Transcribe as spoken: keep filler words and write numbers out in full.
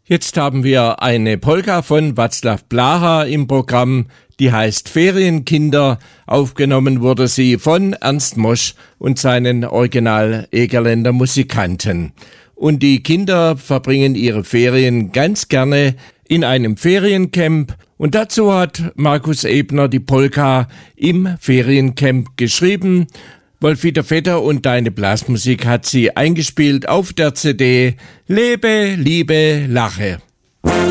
Jetzt haben wir eine Polka von Václav Bláha im Programm, die heißt Ferienkinder. Aufgenommen wurde sie von Ernst Mosch und seinen Original-Egerländer Musikanten. Und die Kinder verbringen ihre Ferien ganz gerne in einem Feriencamp. Und dazu hat Markus Ebner die Polka im Feriencamp geschrieben. Wolf-Dieter Vetter und Deine Blasmusik hat sie eingespielt auf der C D Lebe, Liebe, Lache.